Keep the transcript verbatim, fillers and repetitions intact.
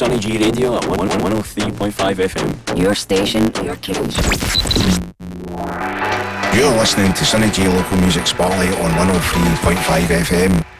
Sonny G Radio at one oh three point five F M. Your station, your cage. You're listening to Sonny G Local Music Spotlight on one oh three point five F M.